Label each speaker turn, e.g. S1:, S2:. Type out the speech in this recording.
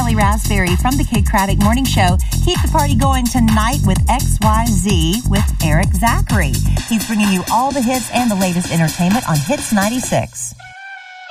S1: Molly Raspberry from the Kid Craddock Morning Show. Keep the party going tonight with XYZ with Eric Zachary. He's bringing you all the hits and the latest entertainment on Hits 96.